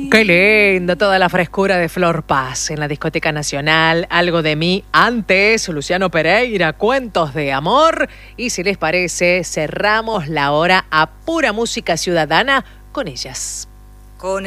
Qué lindo, toda la frescura de Flor Paz en la Discoteca Nacional. Algo de mí antes, Luciano Pereira, Cuentos de Amor. Y si les parece, cerramos la hora a pura música ciudadana con ellas.